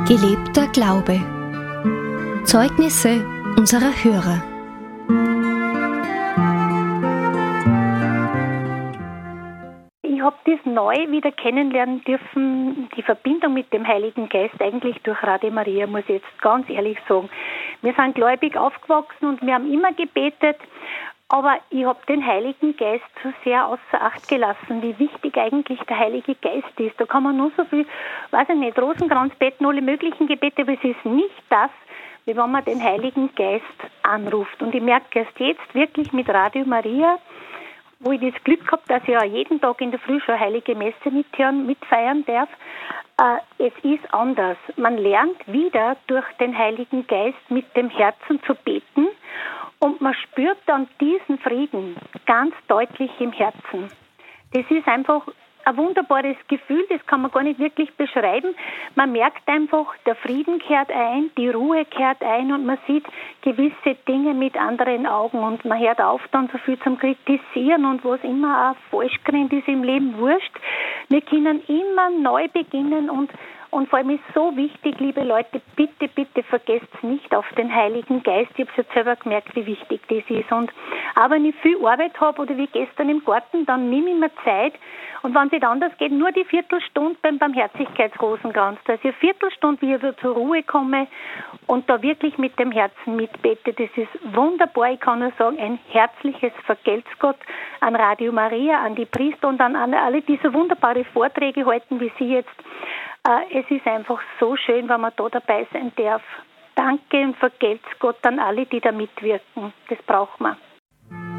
Gelebter Glaube. Zeugnisse unserer Hörer. Ich habe das neu wieder kennenlernen dürfen, die Verbindung mit dem Heiligen Geist, eigentlich durch Radio Maria, muss ich jetzt ganz ehrlich sagen. Wir sind gläubig aufgewachsen und wir haben immer gebetet, aber ich habe den Heiligen Geist so sehr außer Acht gelassen, wie wichtig eigentlich der Heilige Geist ist. Da kann man nur so viel, weiß ich nicht, Rosenkranz beten, alle möglichen Gebete, aber es ist nicht das, wie wenn man den Heiligen Geist anruft. Und ich merke erst jetzt wirklich mit Radio Maria, wo ich das Glück habe, dass ich ja jeden Tag in der Früh schon Heilige Messe mitfeiern darf. Es ist anders. Man lernt wieder durch den Heiligen Geist mit dem Herzen zu beten und man spürt dann diesen Frieden ganz deutlich im Herzen. Das ist einfach ein wunderbares Gefühl, das kann man gar nicht wirklich beschreiben. Man merkt einfach, der Frieden kehrt ein, die Ruhe kehrt ein und man sieht gewisse Dinge mit anderen Augen und man hört auf, dann so viel zum Kritisieren und was immer auch falsch gerannt ist im Leben, wurscht. Wir können immer neu beginnen und vor allem ist so wichtig, liebe Leute, bitte, bitte vergesst nicht auf den Heiligen Geist. Ich habe es jetzt selber gemerkt, wie wichtig das ist. Und auch wenn ich viel Arbeit habe oder wie gestern im Garten, dann nehme ich mir Zeit. Und wenn es nicht anders geht, nur die Viertelstunde beim Barmherzigkeitsrosenkranz. Dass ich eine Viertelstunde wieder zur Ruhe komme und da wirklich mit dem Herzen mitbete. Das ist wunderbar. Ich kann nur sagen, ein herzliches Vergelt's Gott an Radio Maria, an die Priester und an alle, die so wunderbare Vorträge halten, wie Sie jetzt. Es ist einfach so schön, wenn man da dabei sein darf. Danke und vergelt's Gott an alle, die da mitwirken. Das braucht man.